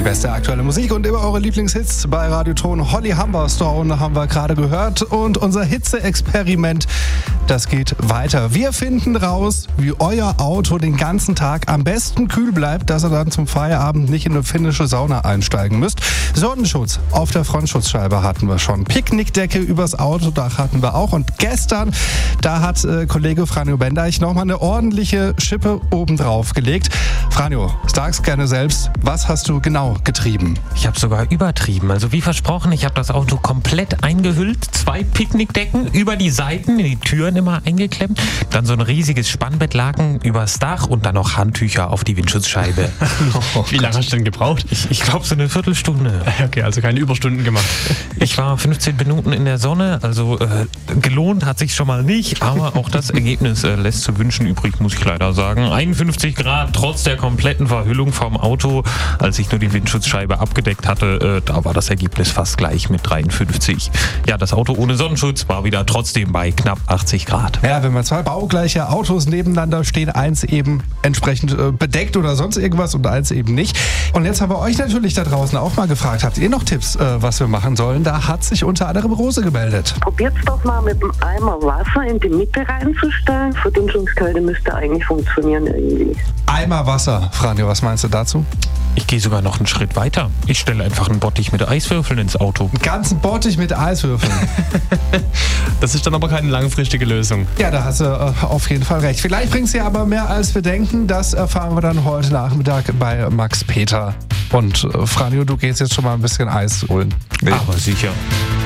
Die beste aktuelle Musik und immer eure Lieblingshits bei Radioton. Holly Humberstone haben wir gerade gehört. Und unser Hitze-Experiment, das geht weiter. Wir finden raus, wie euer Auto den ganzen Tag am besten kühl bleibt, dass ihr dann zum Feierabend nicht in eine finnische Sauna einsteigen müsst. Sonnenschutz auf der Frontschutzscheibe hatten wir schon. Picknickdecke übers Autodach hatten wir auch. Und gestern, da hat Kollege Franjo Bendeich nochmal eine ordentliche Schippe obendrauf gelegt. Franjo, sag's gerne selbst, was hast du genau getrieben? Ich habe sogar übertrieben. Also wie versprochen, ich habe das Auto komplett eingehüllt. 2 Picknickdecken über die Seiten, in die Türen immer eingeklemmt. Dann so ein riesiges Spannbettlaken übers Dach und dann noch Handtücher auf die Windschutzscheibe. Wie lange hast du denn gebraucht? Ich glaube so eine Viertelstunde. Okay, also keine Überstunden gemacht. Ich war 15 Minuten in der Sonne, also gelohnt hat sich schon mal nicht, aber auch das Ergebnis lässt zu wünschen übrig, muss ich leider sagen. 51 Grad trotz der kompletten Verhüllung vom Auto. Als ich nur die Windschutzscheibe abgedeckt hatte, da war das Ergebnis fast gleich mit 53. Ja, das Auto ohne Sonnenschutz war wieder trotzdem bei knapp 80 Grad. Ja, wenn man 2 baugleiche Autos nebeneinander stehen, eins eben entsprechend bedeckt oder sonst irgendwas und eins eben nicht. Und jetzt haben wir euch natürlich da draußen auch mal gefragt, habt ihr noch Tipps, was wir machen sollen? Da hat sich unter anderem Rose gemeldet. Probiert's doch mal mit einem Eimer Wasser in die Mitte reinzustellen. Verdunstungskälte müsste eigentlich funktionieren irgendwie. Eimer Wasser. Franjo, was meinst du dazu? Ich gehe sogar noch einen Schritt weiter. Ich stelle einfach einen Bottich mit Eiswürfeln ins Auto. Einen ganzen Bottich mit Eiswürfeln. Das ist dann aber keine langfristige Lösung. Ja, da hast du auf jeden Fall recht. Vielleicht bringt es ja aber mehr als wir denken. Das erfahren wir dann heute Nachmittag bei Max Peter. Und Franjo, du gehst jetzt schon mal ein bisschen Eis holen. Aber sicher.